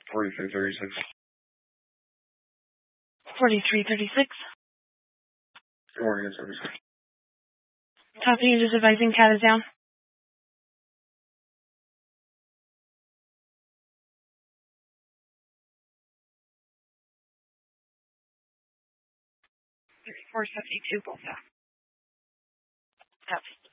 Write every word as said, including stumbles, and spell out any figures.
forty-three thirty-six. forty-three thirty-six. Oregon seventy-six. Copy, just advising cat is down. thirty-four seventy-two, both down. Copy.